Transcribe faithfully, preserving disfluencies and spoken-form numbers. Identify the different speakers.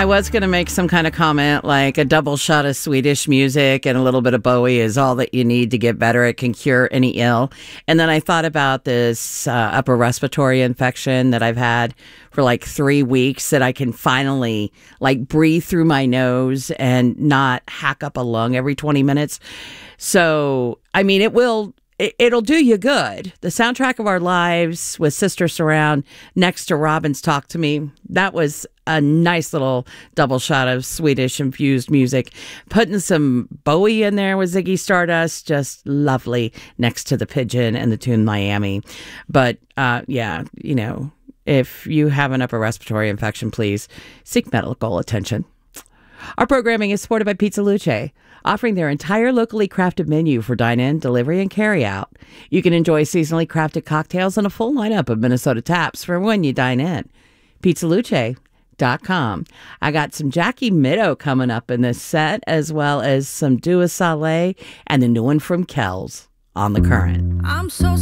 Speaker 1: I was going to make some kind of comment like a double shot of Swedish music and a little bit of Bowie is all that you need to get better. It can cure any ill. And then I thought about this uh, upper respiratory infection that I've had for like three weeks that I can finally like breathe through my nose and not hack up a lung every twenty minutes. So, I mean, it will... It'll do you good. The soundtrack of our lives with Sister Surround next to Robin's Talk to Me. That was a nice little double shot of Swedish infused music. Putting some Bowie in there with Ziggy Stardust, just lovely next to the Pigeon and the tune Miami. But uh, yeah, you know, if you have an upper respiratory infection, please seek medical attention. Our programming is supported by Pizza Luce, offering their entire locally crafted menu for dine-in, delivery, and carry-out. You can enjoy seasonally crafted cocktails and a full lineup of Minnesota taps for when you dine in. pizza luce dot com. I got some Jackie Middo coming up in this set, as well as some Dua Saleh and the new one from Kells on The Current.
Speaker 2: I'm so